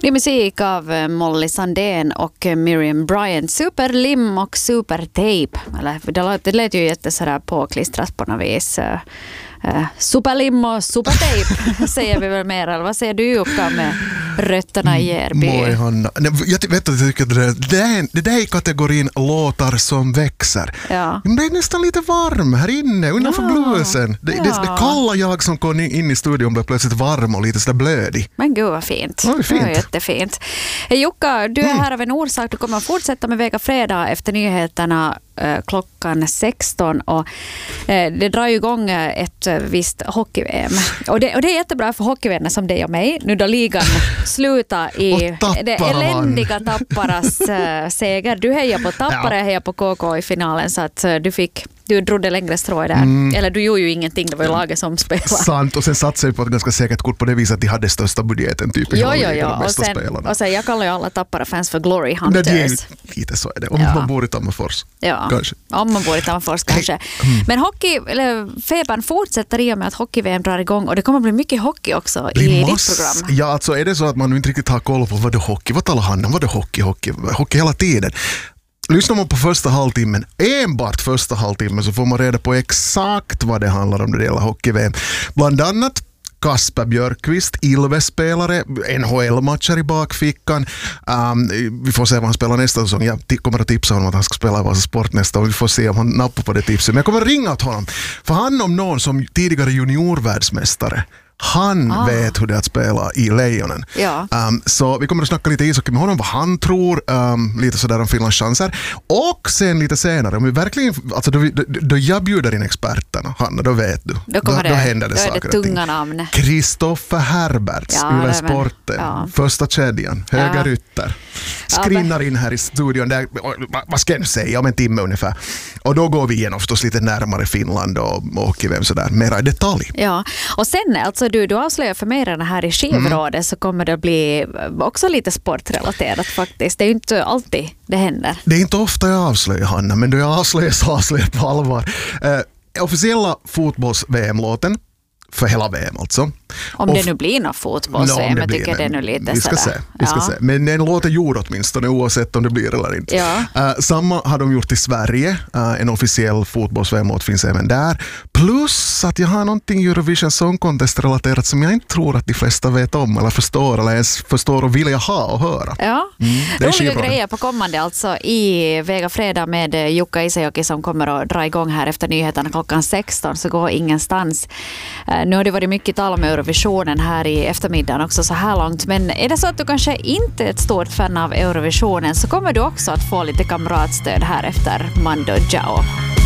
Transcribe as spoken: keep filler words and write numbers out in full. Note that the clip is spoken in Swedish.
Det är musik av Molly Sandén och Miriam Bryant. Superlim och supertape. Eller, det lät ju jätte sådär påklistrat på något vis. Uh, superlim och supertape säger vi väl mer. Eller vad säger du, Jukka, med rötterna i Järby? Moi, Hanna. Jag vet att jag tycker det där, det där, det där är kategorin låtar som växer. Ja. Men det är nästan lite varm här inne, unnanför ja. bluesen. Det, ja. det, det kalla jag som kom in i studion blev plötsligt varm och lite sådär blödig. Men gud vad fint. Ja, det är fint. Det är jättefint. Jukka, du är mm. här av en orsak. Du kommer att fortsätta med Vega Fredag efter nyheterna klockan sexton och eh, det drar ju igång ett visst hockey-V M. Och det, och det är jättebra för hockeyvänner som dig och mig. Nu då ligan slutar i det eländiga Tapparas äh, seger. Du hejar på Tappara, jag hejar på K K i finalen, så att äh, du fick du drog det längre strå där. Mm. Eller du gjorde ju ingenting, det var ju laget som spelade. Sant, och sen satsade vi på ett ganska säkert kort på det viset att de hade största budgeten typ i jo, jo, jo. de bästa och sen, spelarna. Och sen, jag kallar ju alla Tappara-fans för Glory Hunters. Det är lite så är det. Om ja. man bor i Tammerfors. Ja, kanske. om man bor i Tammerfors kanske. Mm. Men hockey, eller febern fortsätter i och med att hockey-V M drar igång, och det kommer bli mycket hockey också i ditt program. Ja, alltså är det så att man inte riktigt har koll på vad det är hockey, vad talar han om, vad det är hockey, hockey, hockey hela tiden. Lyssnar man på första halvtimmen, enbart första halvtimmen, så får man reda på exakt vad det handlar om när det gäller hockey-V M. Bland annat Kasper Björkqvist, Ilves-spelare, N H L-matcher i bakfickan. Um, vi får se vad han spelar nästa säsong. Jag kommer att tipsa honom att han ska spela i Vasa Sport nästa, och vi får se om han nappar på det tipset. Men jag kommer att ringa åt honom. För han om någon som tidigare juniorvärldsmästare, han ah. vet hur det är att spela i Lejonen. Ja. Um, så vi kommer att snacka lite ishockey med honom, vad han tror, um, lite sådär om Finlands chanser. Och sen lite senare, om vi verkligen, alltså då, då, då jag bjuder in experterna, Hanna, då vet du. Då, då, det, då händer det då saker. Är det tunga namn. Kristoffer Herberts, ja, Yle Sporten, ja. första kedjan, höga ja. rytter. Skrinnar ja, in här i studion, där, vad ska jag säga, om en timme ungefär. Och då går vi igenom förstås lite närmare Finland och hockey-V M sådär, mera i detalj. Ja, och sen alltså du, du avslöjar för mig redan här i skivrådet mm. så kommer det bli också lite sportrelaterat faktiskt. Det är ju inte alltid det händer. Det är inte ofta jag avslöjar, Hanna, men då jag avslöjar så avslöjar på allvar. Eh, officiella fotbolls-V M-låten för hela V M alltså. Om och det nu blir något fotbolls-V M, no, jag tycker det är nu lite vi ska sådär. Se, vi ska ja. se. Men den låter gjord åtminstone oavsett om det blir eller inte. Ja. Uh, samma har de gjort i Sverige. Uh, en officiell fotbolls-V M-låt finns även där. Plus att jag har någonting Eurovision Song Contest-relaterat som jag inte tror att de flesta vet om eller förstår eller ens förstår och vill jag ha och höra. Ja, mm, roliga grejer på kommande alltså i Vega Fredag med Jukka Isäjoki som kommer att dra igång här efter nyheterna klockan sexton, så går ingenstans. Uh, nu har det varit mycket tal om Eurovisionen här i eftermiddagen också så här långt, men är det så att du kanske inte är ett stort fan av Eurovisionen, så kommer du också att få lite kamratstöd här efter Mando Diao.